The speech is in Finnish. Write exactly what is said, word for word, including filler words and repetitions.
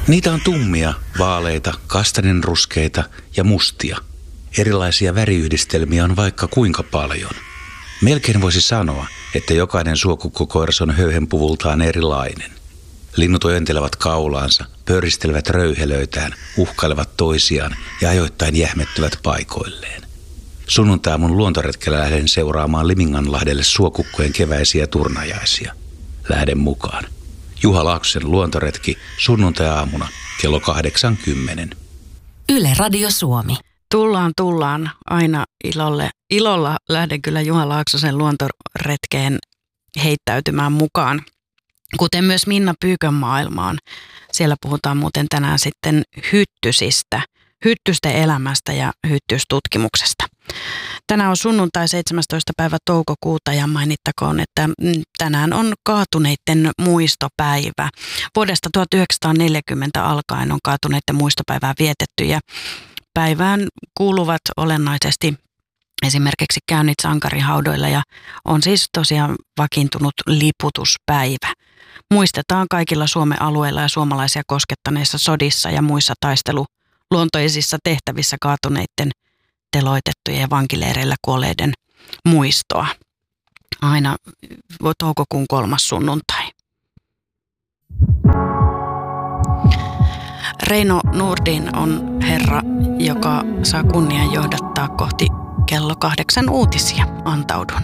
Niitä on tummia, vaaleita, kastaninruskeita ja mustia. Erilaisia väriyhdistelmiä on vaikka kuinka paljon. Melkein voisi sanoa, että jokainen suokukkokoiras on höyhenpuvultaan erilainen. Linnut ojentelevat kaulaansa, pöristelevät röyhelöitään, uhkailevat toisiaan ja ajoittain jähmettyvät paikoilleen. Sunnuntaiaamun luontoretkellä lähden seuraamaan Liminganlahdelle suokukkojen keväisiä turnajaisia. Lähden mukaan. Juha Laaksosen luontoretki sunnuntai-aamuna kello kahdeksankymmentä. Yle Radio Suomi. Tullaan, tullaan aina ilolle. Ilolla lähden kyllä Juha Laaksosen luontoretkeen heittäytymään mukaan, kuten myös Minna Pyykön maailmaan. Siellä puhutaan muuten tänään sitten hyttysistä, hyttysten elämästä ja hyttystutkimuksesta. Tänään on sunnuntai seitsemästoista päivä toukokuuta ja mainittakoon, että tänään on kaatuneiden muistopäivä. Vuodesta tuhatyhdeksänsataaneljäkymmentä alkaen on kaatuneiden muistopäivää vietetty ja päivään kuuluvat olennaisesti esimerkiksi käynnit sankarihaudoilla ja on siis tosiaan vakiintunut liputuspäivä. Muistetaan kaikilla Suomen alueilla ja suomalaisia koskettaneissa sodissa ja muissa taisteluluontoisissa tehtävissä kaatuneiden, teloitettujen ja vankileireillä kuolleiden muistoa. Aina toukokuun kolmas sunnuntai. Reino Nordin on herra, joka saa kunnian johdattaa kohti kello kahdeksan uutisia. Antaudun.